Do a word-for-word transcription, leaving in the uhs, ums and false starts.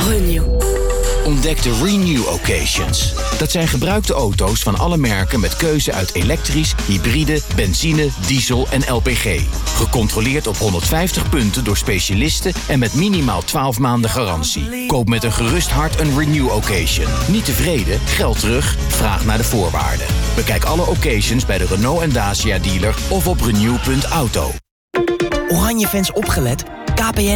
Renew. Ontdek de Renew Occasions. Dat zijn gebruikte auto's van alle merken met keuze uit elektrisch, hybride, benzine, diesel en L P G. Gecontroleerd op honderdvijftig punten door specialisten en met minimaal twaalf maanden garantie. Koop met een gerust hart een Renew Occasion. Niet tevreden? Geld terug? Vraag naar de voorwaarden. Bekijk alle occasions bij de Renault en Dacia dealer of op renew punt auto. Oranje fans opgelet. K P N